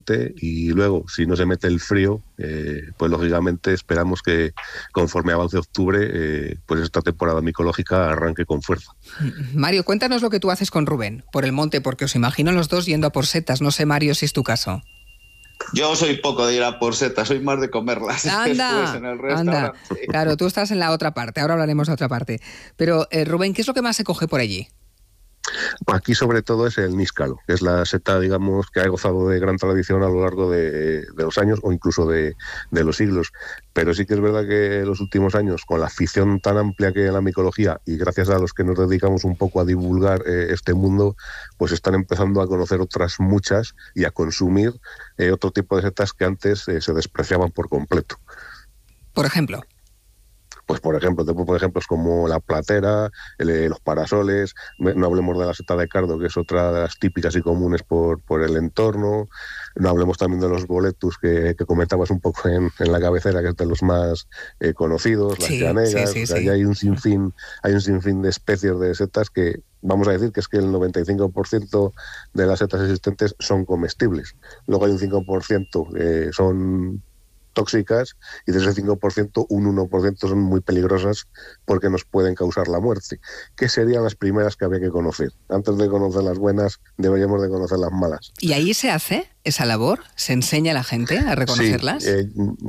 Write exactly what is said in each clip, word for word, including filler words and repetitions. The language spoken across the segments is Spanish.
y luego, si no se mete el frío, eh, pues lógicamente esperamos que conforme avance octubre, eh, pues esta temporada micológica arranque con fuerza. Mario, cuéntanos lo que tú haces con Rubén por el monte, porque os imagino los dos yendo a por setas. No sé, Mario, si es tu caso. Yo soy poco de ir a por setas, soy más de comerlas. Anda, en el anda. Claro, tú estás en la otra parte, ahora hablaremos de otra parte. Pero, eh, Rubén, ¿qué es lo que más se coge por allí? Aquí sobre todo es el níscalo, que es la seta, digamos, que ha gozado de gran tradición a lo largo de, de los años o incluso de, de los siglos. Pero sí que es verdad que en los últimos años, con la afición tan amplia que hay en la micología y gracias a los que nos dedicamos un poco a divulgar eh, este mundo, pues están empezando a conocer otras muchas y a consumir eh, otro tipo de setas que antes eh, se despreciaban por completo. Por ejemplo. Pues por ejemplo, te pongo por ejemplos como la platera, el, los parasoles, no hablemos de la seta de cardo, que es otra de las típicas y comunes por, por el entorno, no hablemos también de los boletus que, que comentabas un poco en, en la cabecera, que es de los más eh, conocidos, las sí, llanegas, sí, sí, o sea, sí. ya hay un sinfín, hay un sinfín de especies de setas que vamos a decir que es que el noventa y cinco por ciento de las setas existentes son comestibles. Luego hay un cinco por ciento que son tóxicas y de ese cinco por ciento un uno por ciento son muy peligrosas porque nos pueden causar la muerte. ¿Qué serían las primeras que habría que conocer? Antes de conocer las buenas, deberíamos de conocer las malas. ¿Y ahí se hace esa labor? ¿Se enseña a la gente a reconocerlas? Sí, eh,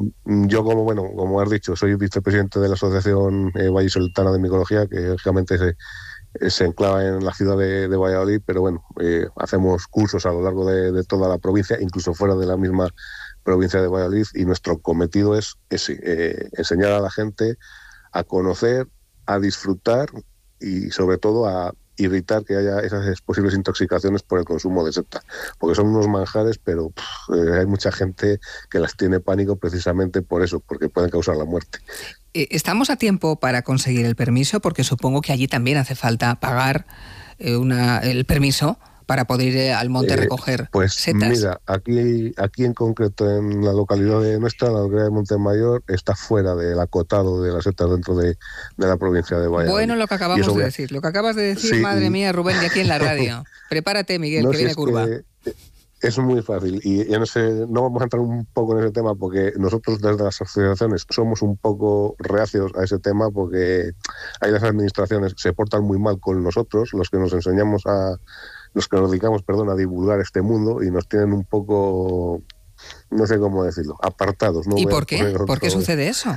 yo como, bueno, como has dicho, soy vicepresidente de la Asociación eh, Vallisoletana de Micología, que lógicamente se, se enclava en la ciudad de, de Valladolid, pero bueno, eh, hacemos cursos a lo largo de, de toda la provincia, incluso fuera de la misma provincia de Valladolid, y nuestro cometido es ese, eh, enseñar a la gente a conocer, a disfrutar y sobre todo a evitar que haya esas posibles intoxicaciones por el consumo de seta, porque son unos manjares, pero pff, eh, hay mucha gente que las tiene pánico precisamente por eso, porque pueden causar la muerte. ¿Estamos a tiempo para conseguir el permiso? Porque supongo que allí también hace falta pagar eh, una, el permiso para poder ir al monte a recoger eh, pues, setas. Mira, aquí, aquí en concreto, en la localidad de nuestra, la localidad de Montemayor, está fuera del acotado de las setas dentro de, de la provincia de Valladolid. Bueno, lo que acabamos eso, de decir, lo que acabas de decir, sí, madre y... mía, Rubén, de aquí en la radio. Prepárate, Miguel, no, que si viene es curva. Que es muy fácil y ya no sé, no vamos a entrar un poco en ese tema porque nosotros desde las asociaciones somos un poco reacios a ese tema porque ahí las administraciones se portan muy mal con nosotros, los que nos enseñamos a los que nos dedicamos, perdón, a divulgar este mundo y nos tienen un poco, no sé cómo decirlo, apartados. ¿No? ¿Y por qué? ¿Por qué sucede eso?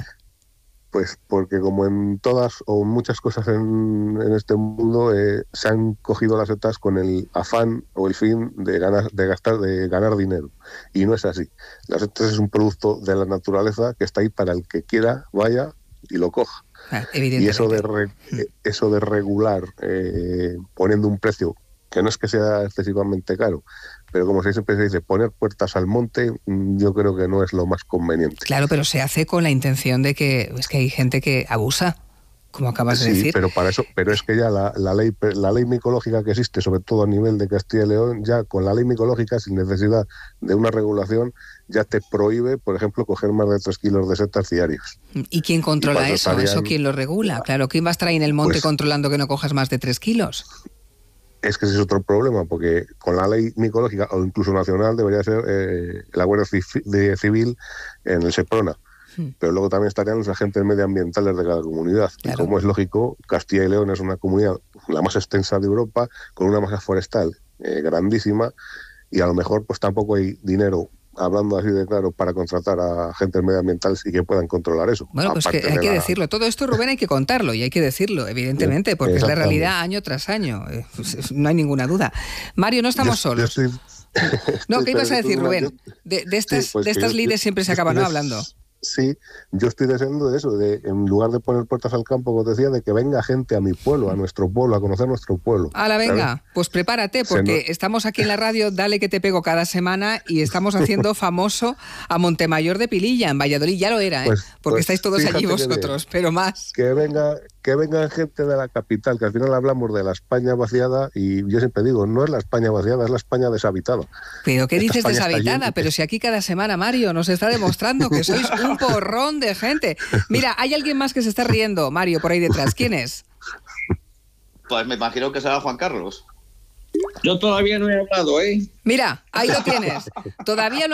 Pues porque como en todas o muchas cosas en, en este mundo eh, se han cogido las setas con el afán o el fin de ganar, de gastar, de ganar dinero. Y no es así. Las setas es un producto de la naturaleza que está ahí para el que quiera, vaya y lo coja. Ah, y eso de, re, eso de regular eh, poniendo un precio que no es que sea excesivamente caro, pero como siempre se dice, poner puertas al monte, yo creo que no es lo más conveniente. Claro, pero se hace con la intención de que es que hay gente que abusa, como acabas sí, de decir. pero para eso, pero es que ya la, la ley la ley micológica que existe, sobre todo a nivel de Castilla y León, ya con la ley micológica, sin necesidad de una regulación, ya te prohíbe, por ejemplo, coger más de tres kilos de setas diarios. ¿Y quién controla y eso? estarían... ¿Eso quién lo regula? Claro, ¿quién va a estar ahí en el monte pues... controlando que no cojas más de tres kilos? Es que ese es otro problema, porque con la ley micológica o incluso nacional debería ser eh, la Guardia Civil en el SEPRONA, hmm. pero luego también estarían los agentes medioambientales de cada comunidad. Claro. Y como es lógico, Castilla y León es una comunidad la más extensa de Europa, con una masa forestal eh, grandísima, y a lo mejor pues tampoco hay dinero, hablando así de claro, para contratar a agentes medioambientales y que puedan controlar eso. Bueno, pues que hay que la... decirlo. Todo esto, Rubén, hay que contarlo y hay que decirlo, evidentemente, porque es la realidad año tras año. No hay ninguna duda. Mario, no estamos yo, solos. Yo estoy... No, ¿qué ibas a decir, Rubén? De, de estas, sí, pues de estas yo, lides siempre yo, se acaban ¿no? hablando. Sí, yo estoy deseando de eso, de en lugar de poner puertas al campo, como te decía, de que venga gente a mi pueblo, a nuestro pueblo, a conocer nuestro pueblo. ¡Hala, venga! ¿Sabes? Pues prepárate, porque no... estamos aquí en la radio, dale que te pego cada semana, y estamos haciendo famoso a Montemayor de Pililla, en Valladolid. Ya lo era, ¿eh? Pues, porque pues, estáis todos allí vosotros, pero más. Que venga, que venga gente de la capital, que al final hablamos de la España vaciada, y yo siempre digo, no es la España vaciada, es la España deshabitada. ¿Pero qué dices deshabitada? Pero si aquí cada semana, Mario, nos está demostrando que sois un porrón de gente. Mira, hay alguien más que se está riendo, Mario, por ahí detrás. ¿Quién es? Pues me imagino que será Juan Carlos. Yo todavía no he hablado, ¿eh? Mira, ahí lo tienes. Todavía no